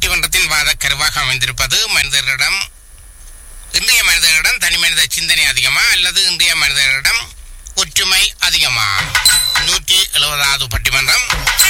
பட்டிமன்றத்தின் வாத கருவாக அமைந்திருப்பது இன்றைய மனிதர்களிடம் தனி மனித சிந்தனை அதிகமா அல்லது இன்றைய மனிதர்களிடம் ஒற்றுமை அதிகமா? 170வது பட்டிமன்றம்.